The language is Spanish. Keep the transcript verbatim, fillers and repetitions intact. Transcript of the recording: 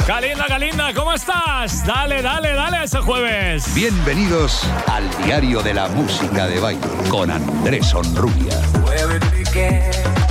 Galinda, Galinda, ¿cómo estás? Dale, dale, dale ese jueves. Bienvenidos al Diario de la Música de Baile con Andrés Onrubia. Where it began.